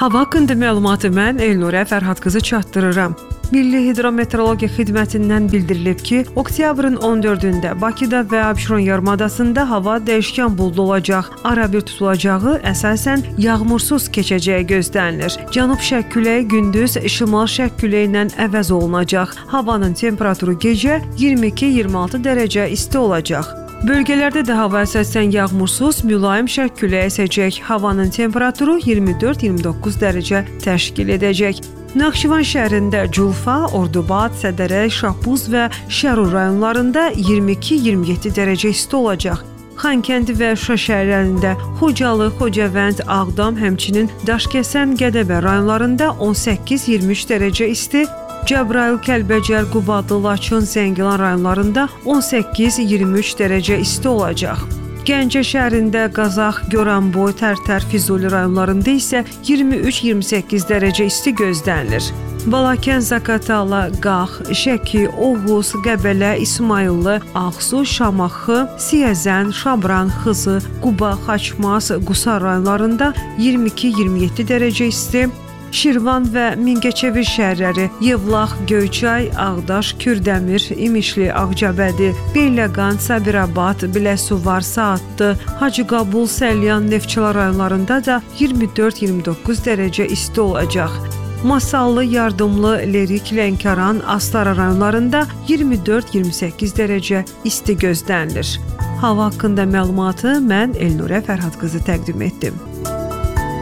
Hava haqqında məlumatı mən Elnurə Fərhad qızı çatdırıram. Milli Hidrometeorologiya Xidmətindən bildirilib ki, oktyabrın 14-də Bakıda və Abşeron yarımadasında hava dəyişkən buludlu olacaq. Arabir tutulacağı, əsasən yağmursuz keçəcəyi gözlənilir. Cənub-şərq küləyi gündüz şimal-şərq küləyi ilə əvəz olunacaq. Havanın temperaturu gecə 22-26 dərəcə isti olacaq. Bölgələrdə də hava əsasən yağmursuz, mülayim şərq küləyi əsəcək. Havanın temperaturu 24-29 dərəcə təşkil edəcək. Naxçıvan şəhərində Culfa, Ordubad, Sədərək, Şahbuz və Şərur rayonlarında 22-27 dərəcə isti olacaq. Xankəndi və Şuşa şəhərlərində, Xocalı, Xocavənd, Ağdam, həmçinin Daşkəsən, Gədəbə rayonlarında 18-23 dərəcə isti, Cəbrayıl, Kəlbəcər, Qubadlı, Laçın, Zəngilan rayonlarında 18-23 dərəcə isti olacaq. Gəncə şəhərində Qazax, Goranboy, Tərtər, Füzuli rayonlarında isə 23-28 dərəcə isti gözlənilir. Balakən, Zaqatala, Qax, Şəki, Oğuz, Qəbələ, İsmayıllı, Ağsu, Şamaxı, Siyəzən, Şabran, Xızı, Quba, Xaçmaz, Qusar rayonlarında 22-27 dərəcə isti. Şirvan və Mingəçevir şəhərləri, Yevlax, Göyçay, Ağdaş, Kürdəmir, İmişli, Ağcabədi, Beyləqan, Sabirabad, Biləsuvar, Saatlı, Hacıqabul, Səlyan, Neftçala rayonlarında da 24-29 dərəcə isti olacaq. Masallı, Yardımlı, Lerik, Lənkəran, Astara rayonlarında 24-28 dərəcə isti gözlənilir. Hava haqqında məlumatı mən Elnurə Fərhad qızı təqdim etdim.